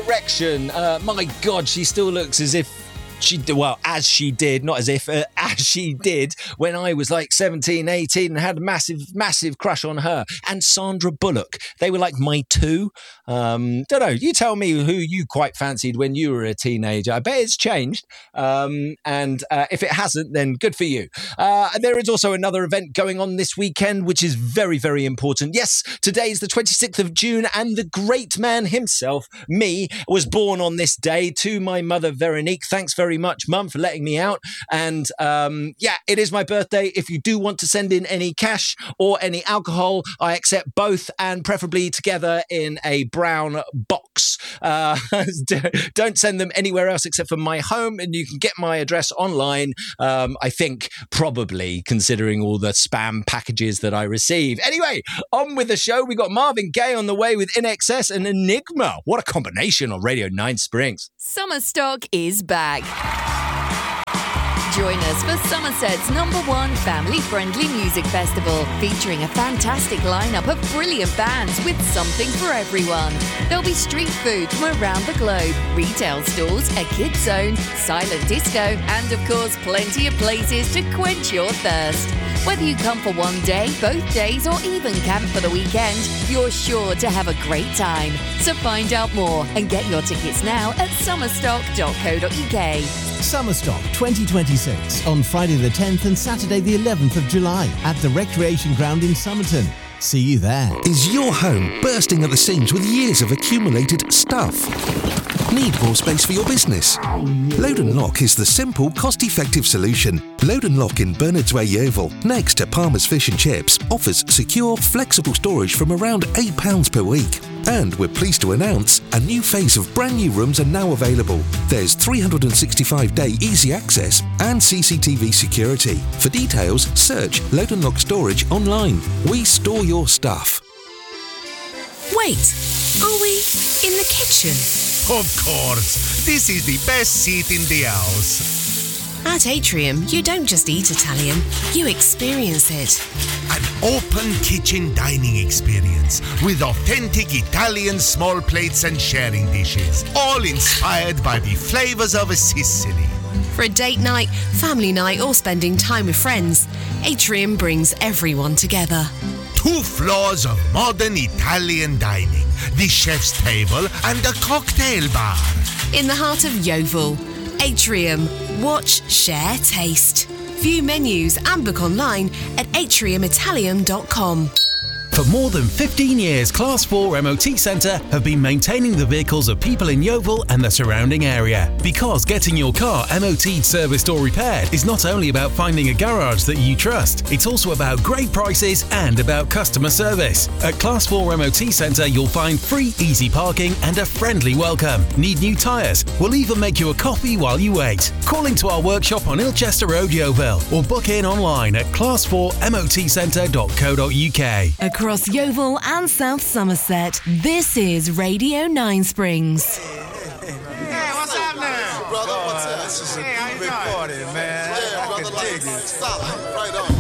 Direction. My God, she still looks as if as she did when I was like 17, 18 and had a massive crush on her. And Sandra Bullock. They were like my two. Don't know. You tell me who you quite fancied when you were a teenager. I bet it's changed. And if it hasn't, then good for you. There is also another event going on this weekend, which is very, very important. Yes, today is the 26th of June, and the great man himself, me, was born on this day. To my mother, Veronique. Thanks very much, Mum, for letting me out. And it is my birthday. If you do want to send in any cash or any alcohol, I accept both, and preferably together in a brown box. Don't send them anywhere else except for my home, and you can get my address online. I think probably, considering all the spam packages that I receive. Anyway, on with the show. We got Marvin Gaye on the way with In Excess and Enigma. What a combination on Radio 9 Springs. Summer Stock is back. Join us for Somerset's #1 family-friendly music festival, featuring a fantastic lineup of brilliant bands with something for everyone. There'll be street food from around the globe, retail stores, a kids zone, silent disco, and of course plenty of places to quench your thirst. Whether you come for one day, both days, or even camp for the weekend, you're sure to have a great time. So find out more and get your tickets now at summerstock.co.uk. Summerstock 2026 on Friday the 10th and Saturday the 11th of July at the Recreation Ground in Somerton. See you there. Is your home bursting at the seams with years of accumulated stuff? Need more space for your business? Load and Lock is the simple, cost-effective solution. Load and Lock in Bernards Way, Yeovil, next to Palmer's Fish and Chips, offers secure, flexible storage from around £8 per week. And we're pleased to announce a new phase of brand new rooms are now available. There's 365-day easy access and CCTV security. For details, search Load and Lock Storage online. We store your stuff. Wait, are we in the kitchen? Of course, this is the best seat in the house. At Atrium, you don't just eat Italian, you experience it. An open kitchen dining experience with authentic Italian small plates and sharing dishes, all inspired by the flavors of Sicily. For a date night, family night, or spending time with friends, Atrium brings everyone together. 2 floors of modern Italian dining, the chef's table and a cocktail bar. In the heart of Yeovil, Atrium. Watch, share, taste. View menus and book online at atriumitalian.com. For more than 15 years, Class 4 MOT Centre have been maintaining the vehicles of people in Yeovil and the surrounding area. Because getting your car MOT'd, serviced or repaired is not only about finding a garage that you trust, it's also about great prices and about customer service. At Class 4 MOT Centre, you'll find free easy parking and a friendly welcome. Need new tyres? We'll even make you a coffee while you wait. Call into our workshop on Ilchester Road, Yeovil, or book in online at class4motcentre.co.uk. Across Yeovil and South Somerset, this is Radio 9 Springs. Hey, what's happening? Brother, what's up? This is a big party, man. Yeah, I brother, can dig it. Stop. Right on.